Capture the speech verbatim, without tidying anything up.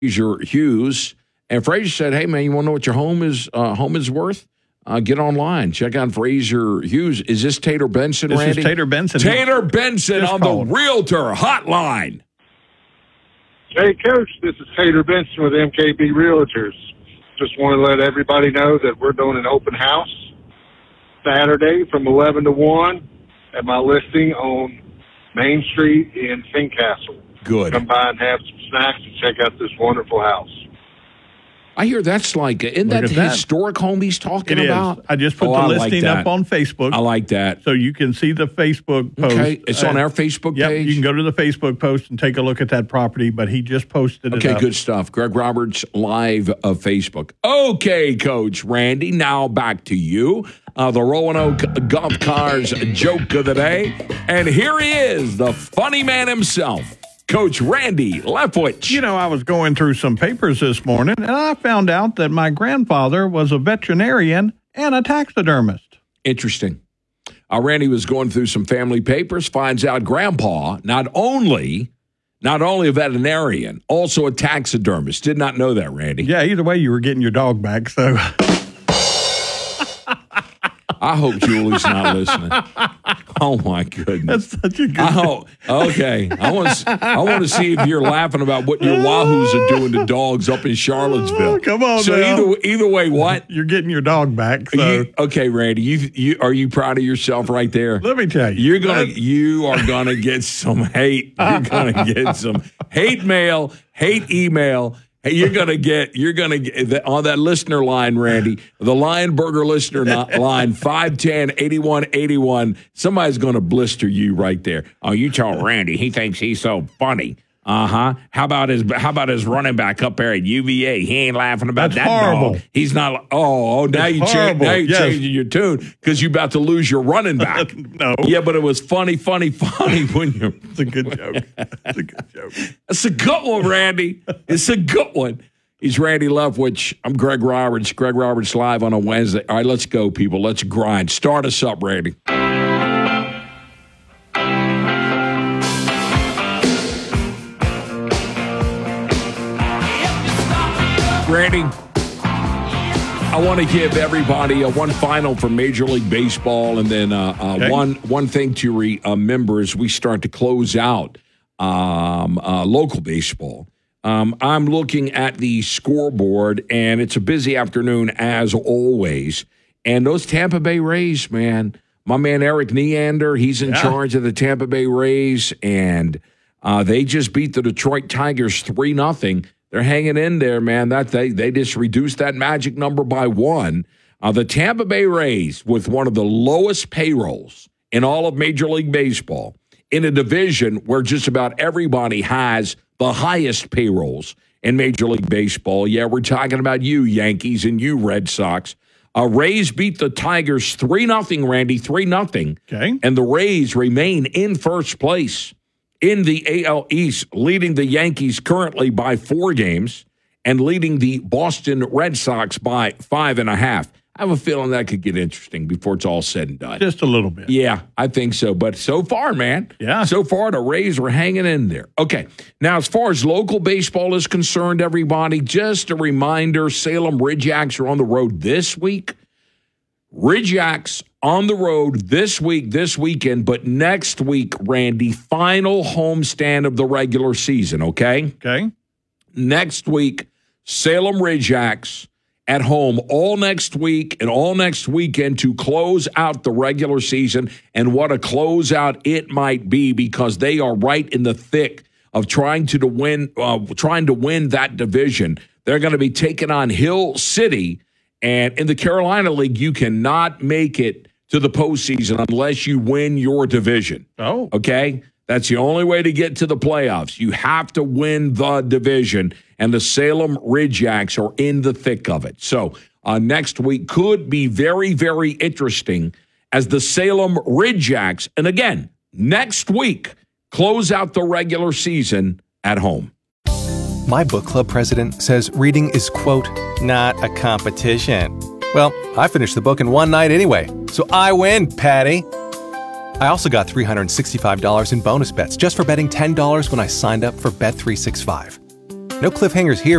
Fraser Hughes. And Fraser said, hey, man, you want to know what your home is uh, home is worth? Uh, get online. Check out Fraser Hughes. Is this Tater Benson, this Randy? This is Tater Benson. Tater Benson on called. the Realtor Hotline. Hey, Coach, this is Tater Benson with M K B Realtors. Just want to let everybody know that we're doing an open house Saturday from eleven to one at my listing on Main Street in Fincastle. Good. Come by and have some snacks and check out this wonderful house. I hear that's like, isn't Look that the that. historic home he's talking It about? is. I just put oh, the I listing like up on Facebook. I like that. So you can see the Facebook post. Okay, it's on our Facebook yep, page? You can go to the Facebook post and take a look at that property, but he just posted it Okay, up. good stuff. Greg Roberts live of Facebook. Okay, Coach Randy, now back to you. Uh, the Roanoke Golf Cars joke of the day. And here he is, the funny man himself, Coach Randy Leftwich. You know, I was going through some papers this morning, and I found out that my grandfather was a veterinarian and a taxidermist. Interesting. Uh, Randy was going through some family papers, finds out Grandpa, not only, not only a veterinarian, also a taxidermist. Did not know that, Randy. Yeah, either way, you were getting your dog back, so... I hope Julie's not listening. Oh my goodness! That's such a good. I hope, okay, I want to. I want to see if you're laughing about what your wahoos are doing to dogs up in Charlottesville. Oh, come on, So now. either either way, what? You're getting your dog back. So You, okay, Randy, you you are you proud of yourself right there? let me tell you, You're gonna That's- you are gonna get some hate. You're gonna get some hate mail, hate email. Hey, you're gonna get you're gonna get on that listener line, Randy, the Lion Burger listener line five ten, eighty-one eighty-one. Somebody's gonna blister you right there. Oh, you tell Randy he thinks he's so funny. Uh huh. How about his How about his running back up there at U V A? He ain't laughing about That's that horrible. dog. He's not. Oh, oh now It's you change. horrible. Now you're Yes. changing your tune because you're about to lose your running back. No. Yeah, but it was funny, funny, funny when you. It's a good joke. It's a good joke. It's a good one, Randy. It's a good one. He's Randy Leftwich. I'm Greg Roberts. Greg Roberts live on a Wednesday. All right, let's go, people. Let's grind. Start us up, Randy. Randy, I want to give everybody uh, one final for Major League Baseball, and then uh, uh, Okay. one one thing to remember as we start to close out um, uh, local baseball. Um, I'm looking at the scoreboard, and it's a busy afternoon as always. And those Tampa Bay Rays, man, my man Eric Neander, he's in Yeah. charge of the Tampa Bay Rays, and uh, they just beat the Detroit Tigers three nothing. They're hanging in there, man. That they they just reduced that magic number by one. Uh, the Tampa Bay Rays, with one of the lowest payrolls in all of Major League Baseball, in a division where just about everybody has the highest payrolls in Major League Baseball. Yeah, we're talking about you, Yankees, and you, Red Sox. Uh, Rays beat the Tigers three nothing, Randy, three nothing. Okay. And the Rays remain in first place in the A L East, leading the Yankees currently by four games and leading the Boston Red Sox by five and a half. I have a feeling that could get interesting before it's all said and done. Just a little bit. Yeah, I think so. But so far, man, Yeah. so far the Rays are hanging in there. Okay, now as far as local baseball is concerned, everybody, just a reminder, Salem Ridgeacs are on the road this week. Ridgeacs on the road this week, this weekend, but next week, Randy, final homestand of the regular season, okay? Okay. Next week, Salem Ridgeacs at home all next week and all next weekend to close out the regular season. And what a closeout it might be, because they are right in the thick of trying to, to win, uh, trying to win that division. They're going to be taking on Hill City. And in the Carolina League, you cannot make it to the postseason unless you win your division. Oh. Okay? That's the only way to get to the playoffs. You have to win the division, and the Salem Ridgeacs are in the thick of it. So uh, next week could be very, very interesting as the Salem Ridgeacs, and again, next week, close out the regular season at home. My book club president says reading is, quote, not a competition. Well, I finished the book in one night anyway, so I win, Patty. I also got three hundred sixty-five dollars in bonus bets just for betting ten dollars when I signed up for Bet three sixty-five. No cliffhangers here,